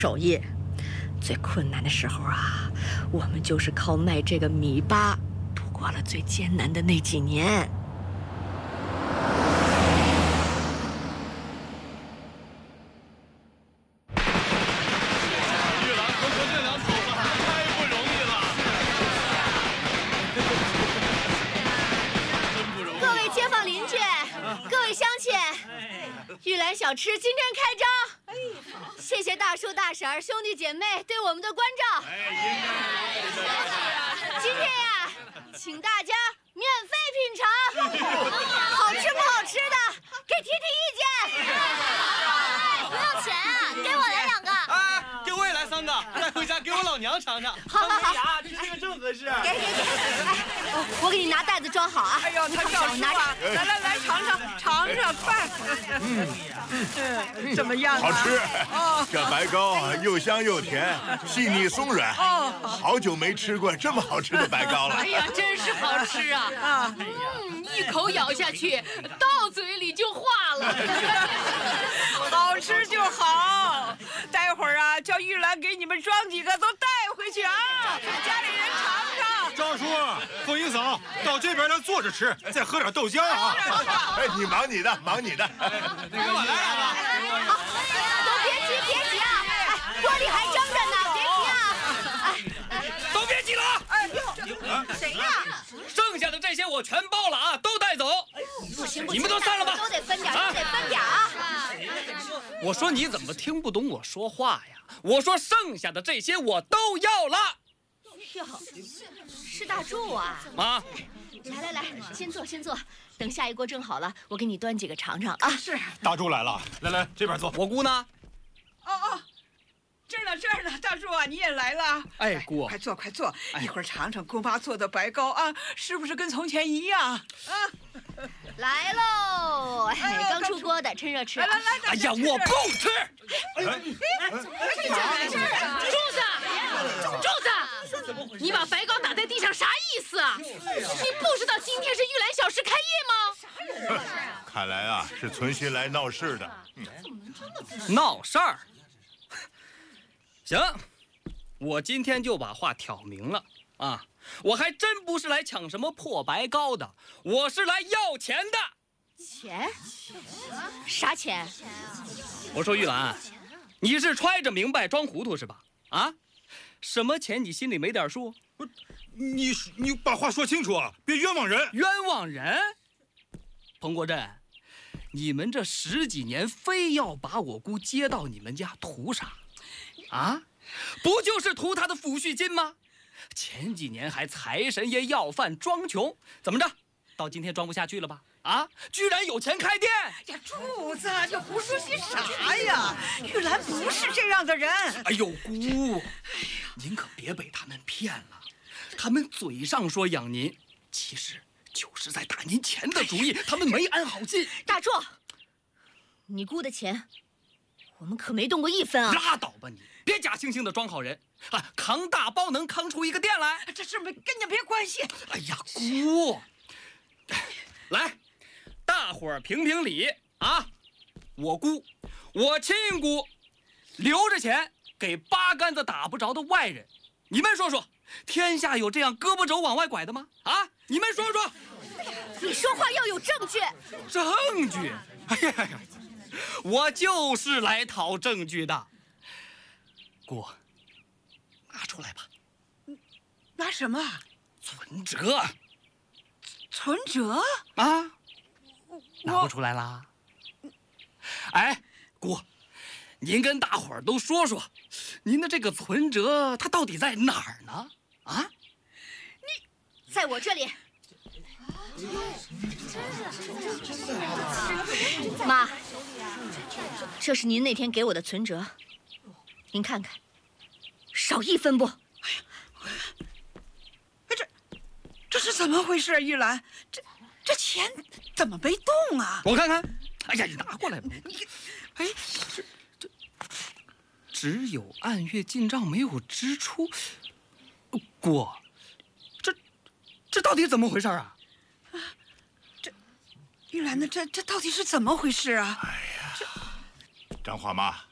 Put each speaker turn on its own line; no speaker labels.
手艺。最困难的时候啊，我们就是靠卖这个米粑度过了最艰难的那几年。
玉兰和何建良嫂子太不容易了，真不容易。
各位街坊邻居，各位乡亲，玉兰小吃今天开张。 谢谢大叔大婶儿、兄弟姐妹对我们的关照。今天呀，请大家免费品尝，好吃不好吃的给提提意见。不要钱啊，给我来2个。
啊，给我也来3个，带回家给我老娘尝尝。
好好好，
呀，这这个正合适。
给。哎，我给你拿袋子装好啊。
哎呦，他要吃啊！来，尝尝，快！怎么样啊？
好吃。
哦，
这白糕又香又甜，细腻松软。哦，好久没吃过这么好吃的白糕了。
哎呀，真是好吃啊！一口咬下去，到嘴里就化了。
好吃就好。待会儿啊，叫玉兰给你们装几个都带回去啊，让家里人尝尝。
张叔、凤英嫂，到这边来坐着吃，再喝点豆浆啊。
哎，你忙你的，忙你的。
给我来2个。
好，都别急啊！哎，锅里还蒸着呢，别急啊！哎，
都别急了啊！
哎呦，谁呀？
剩下的这些我全包了啊，都带走。
不行，
你们都散了吧？
都得分点，都得分点啊！
我说你怎么听不懂我说话呀？我说剩下的这些我都要了。
哟，是大柱啊！
啊，
来，先坐，等下一锅蒸好了，我给你端几个尝尝啊。
是。
大柱来了，来这边坐。
我姑呢？
哦，这儿呢，大柱啊，你也来了。
哎，姑，
快坐，一会儿尝尝姑妈做的白糕啊，是不是跟从前一样？啊，
来喽！哎，刚出锅的，趁热吃。
来，
哎呀，我不吃。
柱子，你把白糕打在地上啥意思啊？你不知道今天是玉兰小吃开业吗？
看来啊，是存心来闹事的。
闹事儿？行，我今天就把话挑明了啊！我还真不是来抢什么破白糕的，我是来要钱的。
钱？啥钱？
我说玉兰，你是揣着明白装糊涂是吧？啊？什么钱你心里没点数？
不是，你把话说清楚啊，别冤枉人。
冤枉人？彭国振，你们这10几年非要把我姑接到你们家图啥？啊？不就是图她的抚恤金吗？前几年还财神爷要饭装穷，怎么着？到今天装不下去了吧？啊！居然有钱开店
呀，柱子，你胡说些啥呀？玉兰不是这样的人。
哎呦，姑，您可别被他们骗了。他们嘴上说养您，其实就是在打您钱的主意。他们没安好心。
大柱，你姑的钱，我们可没动过1分啊！
拉倒吧你！别假惺惺的装好人啊！扛大包能扛出一个店来？
这事跟你没关系。
哎呀，姑，来。大伙儿评评理啊！我姑，我亲姑，留着钱给8竿子打不着的外人，你们说说，天下有这样胳膊肘往外拐的吗？啊！你们说说。
你说话要有证据。
证据？哎呀，我就是来讨证据的。姑，拿出来吧。
拿什么？
存折。
存折？
啊？拿不出来啦？哎，姑，您跟大伙儿都说说，您的这个存折它到底在哪儿呢？啊？
你在我这里。妈，这是您那天给我的存折，您看看，少1分不？
哎，这是怎么回事？玉兰，这钱怎么没动啊？
我看看。哎呀，你拿过来吧。哎，这只有按月进账，没有支出。姑，这到底怎么回事啊？
玉兰的这到底是怎么回事啊？
哎呀，张花妈，